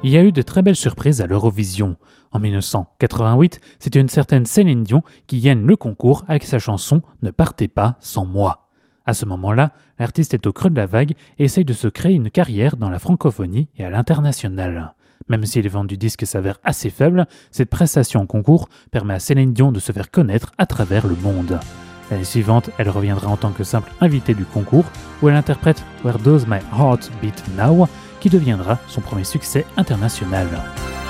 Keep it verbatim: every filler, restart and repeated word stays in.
Il y a eu de très belles surprises à l'Eurovision. En mille neuf cent quatre-vingt-huit, c'est une certaine Céline Dion qui gagne le concours avec sa chanson « Ne partez pas sans moi ». À ce moment-là, l'artiste est au creux de la vague et essaye de se créer une carrière dans la francophonie et à l'international. Même si les ventes du disque s'avèrent assez faibles, cette prestation en concours permet à Céline Dion de se faire connaître à travers le monde. L'année suivante, elle reviendra en tant que simple invitée du concours où elle interprète « Where Does My Heart Beat Now » qui deviendra son premier succès international.